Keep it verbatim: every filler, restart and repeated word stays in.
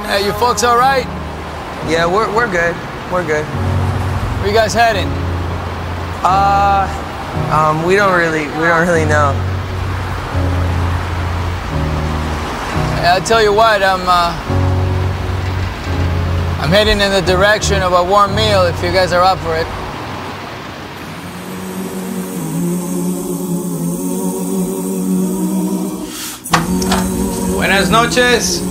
Hey, you folks all right? Yeah, we're, we're good. We're good. Where you guys heading? Uh, um, we don't really, we don't really know. I'll tell you what, I'm, uh, I'm heading in the direction of a warm meal if you guys are up for it. Buenas noches.